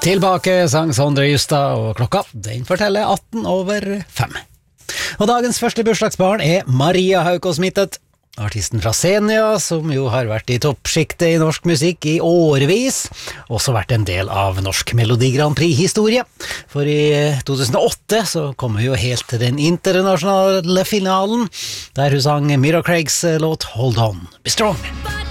Tilbake sang Sondre Justad, og klokka den forteller 5:18. Og dagens første bursdagsbarn er Maria Haukås Mittet, artisten fra Senja, som jo har vært i toppsjiktet i norsk musikk i årevis, også vært en del av Norsk Melodi Grand Prix-historie. For i 2008 så kom hun jo helt til den internasjonale finalen, der hun sang Mira Craigs låt Hold On, Be Strong.